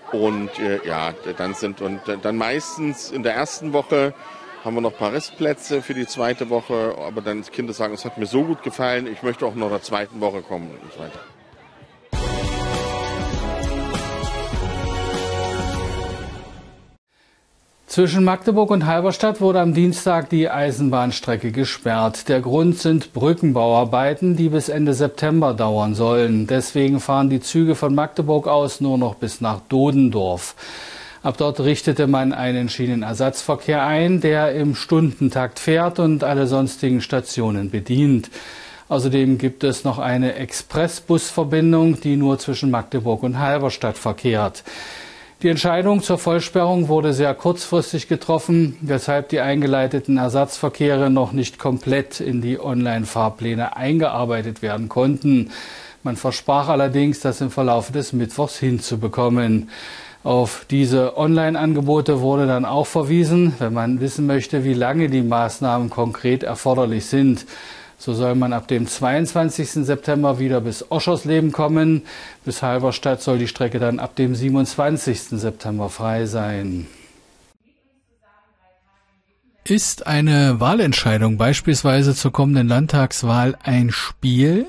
Und dann meistens in der ersten Woche haben wir noch ein paar Restplätze für die zweite Woche, aber dann die Kinder sagen, es hat mir so gut gefallen, ich möchte auch noch in der zweiten Woche kommen und so weiter. Zwischen Magdeburg und Halberstadt wurde am Dienstag die Eisenbahnstrecke gesperrt. Der Grund sind Brückenbauarbeiten, die bis Ende September dauern sollen. Deswegen fahren die Züge von Magdeburg aus nur noch bis nach Dodendorf. Ab dort richtete man einen Schienenersatzverkehr ein, der im Stundentakt fährt und alle sonstigen Stationen bedient. Außerdem gibt es noch eine Expressbusverbindung, die nur zwischen Magdeburg und Halberstadt verkehrt. Die Entscheidung zur Vollsperrung wurde sehr kurzfristig getroffen, weshalb die eingeleiteten Ersatzverkehre noch nicht komplett in die Online-Fahrpläne eingearbeitet werden konnten. Man versprach allerdings, das im Verlauf des Mittwochs hinzubekommen. Auf diese Online-Angebote wurde dann auch verwiesen, wenn man wissen möchte, wie lange die Maßnahmen konkret erforderlich sind. So soll man ab dem 22. September wieder bis Oschersleben kommen. Bis Halberstadt soll die Strecke dann ab dem 27. September frei sein. Ist eine Wahlentscheidung beispielsweise zur kommenden Landtagswahl ein Spiel?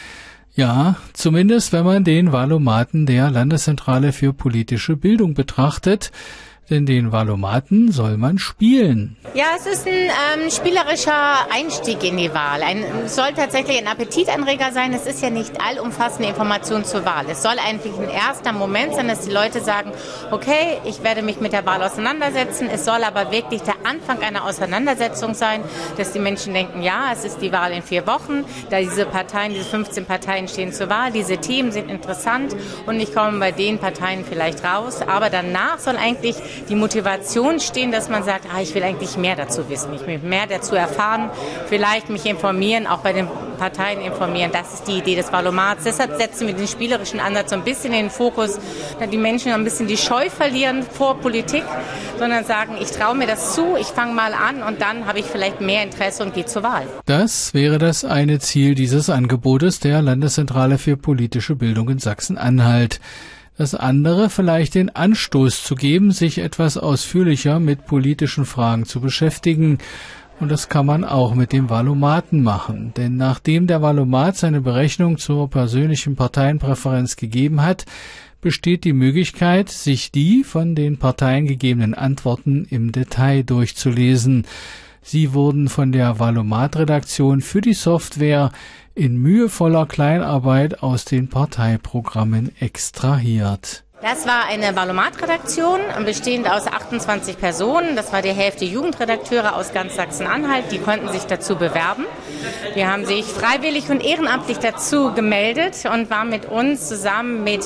Ja, zumindest wenn man den Wahlomaten der Landeszentrale für politische Bildung betrachtet. Denn den Wahlomaten soll man spielen. Ja, es ist ein spielerischer Einstieg in die Wahl. Es soll tatsächlich ein Appetitanreger sein. Es ist ja nicht allumfassende Information zur Wahl. Es soll eigentlich ein erster Moment sein, dass die Leute sagen, okay, ich werde mich mit der Wahl auseinandersetzen. Es soll aber wirklich der Anfang einer Auseinandersetzung sein, dass die Menschen denken, ja, es ist die Wahl in 4 Wochen. Da diese 15 Parteien stehen zur Wahl. Diese Themen sind interessant und ich komme bei den Parteien vielleicht raus. Aber danach soll eigentlich die Motivation stehen, dass man sagt, ich will eigentlich mehr dazu wissen, ich will mehr dazu erfahren, vielleicht mich informieren, auch bei den Parteien informieren. Das ist die Idee des Wahlomats. Deshalb setzen wir den spielerischen Ansatz so ein bisschen in den Fokus, dass die Menschen ein bisschen die Scheu verlieren vor Politik, sondern sagen, ich traue mir das zu, ich fange mal an und dann habe ich vielleicht mehr Interesse und gehe zur Wahl. Das wäre das eine Ziel dieses Angebotes der Landeszentrale für politische Bildung in Sachsen-Anhalt. Das andere vielleicht den Anstoß zu geben, sich etwas ausführlicher mit politischen Fragen zu beschäftigen. Und das kann man auch mit dem Wahlomaten machen. Denn nachdem der Wahlomat seine Berechnung zur persönlichen Parteienpräferenz gegeben hat, besteht die Möglichkeit, sich die von den Parteien gegebenen Antworten im Detail durchzulesen. Sie wurden von der Wahlomat-Redaktion für die Software in mühevoller Kleinarbeit aus den Parteiprogrammen extrahiert. Das war eine Wahlomat-Redaktion, bestehend aus 28 Personen. Das war die Hälfte Jugendredakteure aus ganz Sachsen-Anhalt. Die konnten sich dazu bewerben. Die haben sich freiwillig und ehrenamtlich dazu gemeldet und waren mit uns zusammen mit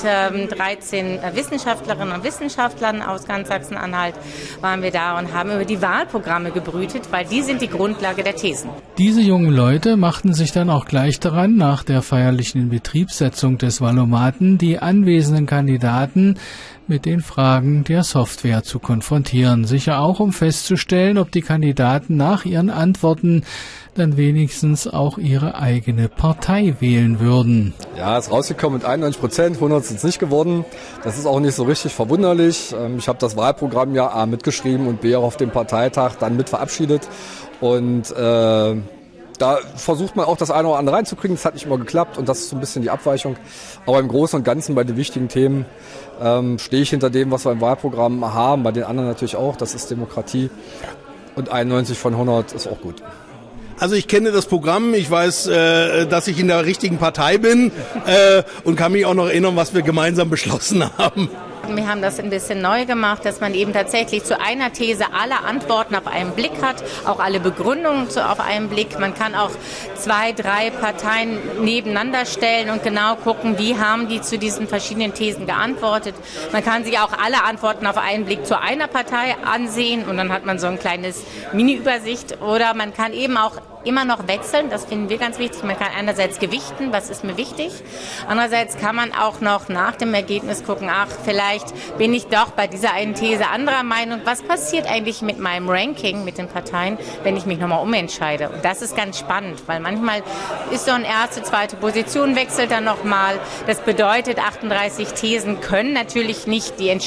13 Wissenschaftlerinnen und Wissenschaftlern aus ganz Sachsen-Anhalt waren wir da und haben über die Wahlprogramme gebrütet, weil die sind die Grundlage der Thesen. Diese jungen Leute machten sich dann auch gleich daran, nach der feierlichen Inbetriebssetzung des Wahlomaten die anwesenden Kandidaten mit den Fragen der Software zu konfrontieren. Sicher auch, um festzustellen, ob die Kandidaten nach ihren Antworten dann wenigstens auch ihre eigene Partei wählen würden. Ja, ist rausgekommen mit 91%, 100 sind es nicht geworden. Das ist auch nicht so richtig verwunderlich. Ich habe das Wahlprogramm ja A mitgeschrieben und B auch auf dem Parteitag dann mit verabschiedet. Und da versucht man auch das eine oder andere reinzukriegen. Das hat nicht immer geklappt und das ist so ein bisschen die Abweichung. Aber im Großen und Ganzen bei den wichtigen Themen stehe ich hinter dem, was wir im Wahlprogramm haben. Bei den anderen natürlich auch. Das ist Demokratie. Und 91 von 100 ist auch gut. Also ich kenne das Programm, ich weiß, dass ich in der richtigen Partei bin und kann mich auch noch erinnern, was wir gemeinsam beschlossen haben. Wir haben das ein bisschen neu gemacht, dass man eben tatsächlich zu einer These alle Antworten auf einen Blick hat, auch alle Begründungen auf einen Blick. Man kann auch 2, 3 Parteien nebeneinander stellen und genau gucken, wie haben die zu diesen verschiedenen Thesen geantwortet. Man kann sich auch alle Antworten auf einen Blick zu einer Partei ansehen und dann hat man so ein kleines Mini-Übersicht. Oder man kann eben auch immer noch wechseln, das finden wir ganz wichtig. Man kann einerseits gewichten, was ist mir wichtig. Andererseits kann man auch noch nach dem Ergebnis gucken, vielleicht bin ich doch bei dieser einen These anderer Meinung. Was passiert eigentlich mit meinem Ranking, mit den Parteien, wenn ich mich nochmal umentscheide? Und das ist ganz spannend, weil manchmal ist so eine erste, zweite Position, wechselt dann nochmal. Das bedeutet, 38 Thesen können natürlich nicht die Entscheidung